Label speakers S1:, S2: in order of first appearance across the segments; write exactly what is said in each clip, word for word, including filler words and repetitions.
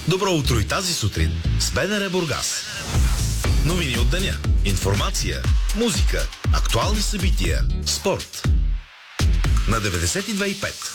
S1: Добро утро и тази сутрин с БНР Бургас. Новини от деня, информация, музика, актуални събития, спорт. На деветдесет и две и пет.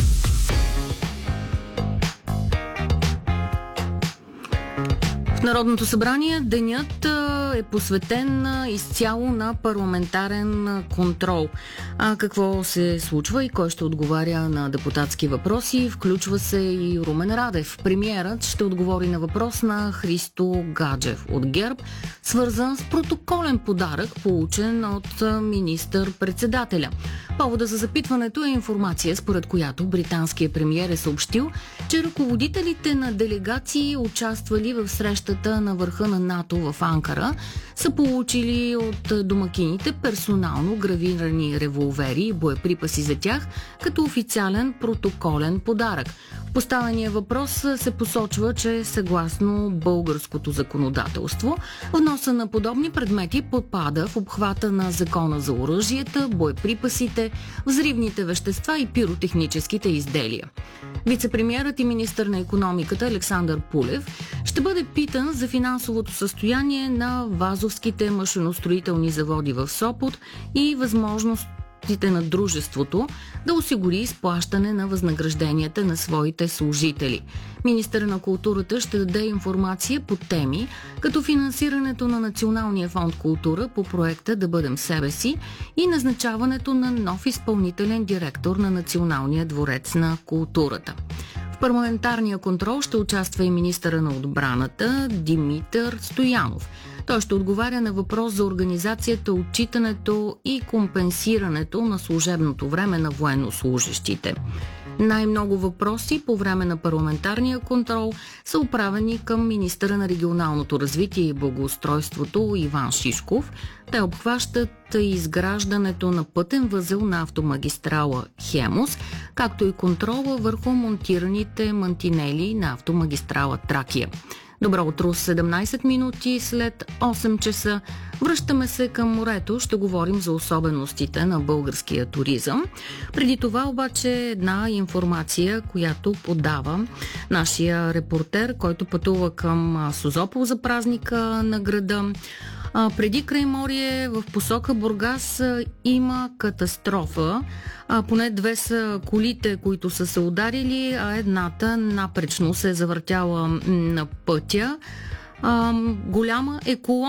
S2: В Народното събрание денят е посветен изцяло на парламентарен контрол. А какво се случва и кой ще отговаря на депутатски въпроси? Включва се и Румен Радев. Премиерът ще отговори на въпрос на Христо Гаджев от ГЕРБ, свързан с протоколен подарък, получен от министър-председателя. Повода за запитването е информация, според която британският премиер е съобщил, че ръководителите на делегации, участвали в срещата на върха на НАТО в Анкара, са получили от домакините персонално гравирани револвери и боеприпаси за тях като официален протоколен подарък. В поставения въпрос се посочва, че съгласно българското законодателство, вноса на подобни предмети попада в обхвата на Закона за оръжията, боеприпасите, взривните вещества и пиротехническите изделия. Вицепремиерът и министър на икономиката Александър Пулев ще бъде питан за финансовото състояние на Вазовските машиностроителни заводи в Сопот и възможностите на дружеството да осигури изплащане на възнагражденията на своите служители. Министърът на културата ще даде информация по теми, като финансирането на Националния фонд култура по проекта "Да бъдем себе си" и назначаването на нов изпълнителен директор на Националния дворец на културата. В парламентарния контрол ще участва и министъра на отбраната Димитър Стоянов. Той ще отговаря на въпрос за организацията, отчитането и компенсирането на служебното време на военнослужещите. Най-много въпроси по време на парламентарния контрол са отправени към министъра на регионалното развитие и благоустройството Иван Шишков. Те обхващат изграждането на пътен възел на автомагистрала Хемус, както и контрола върху монтираните мантинели на автомагистрала Тракия. Добро утро, седемнайсет минути след осем часа. Връщаме се към морето, ще говорим за особеностите на българския туризъм. Преди това обаче една информация, която подава нашия репортер, който пътува към Созопол за празника на града. А, преди Крайморие в посока Бургас а, има катастрофа. А, поне две са колите, които са се ударили, а едната напречно се е завъртяла на пътя. А, голяма е колона